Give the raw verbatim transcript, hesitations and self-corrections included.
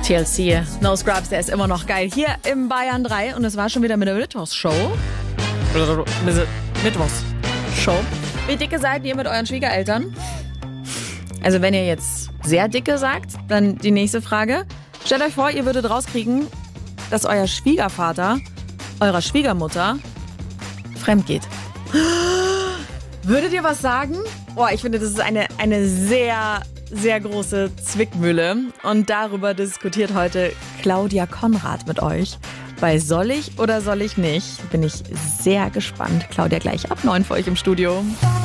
T L C, No Scrubs, der ist immer noch geil. Hier im Bayern drei und es war schon wieder mit der Mittwochsshow. Mittwochsshow. Wie dicke seid ihr mit euren Schwiegereltern? Also wenn ihr jetzt sehr dicke sagt, dann die nächste Frage. Stellt euch vor, ihr würdet rauskriegen, dass euer Schwiegervater eurer Schwiegermutter fremd geht. Würdet ihr was sagen? Boah, ich finde, das ist eine, eine sehr, sehr große Zwickmühle. Und darüber diskutiert heute Claudia Konrad mit euch. Bei Soll ich oder soll ich nicht? Bin ich sehr gespannt. Claudia gleich ab neun für euch im Studio.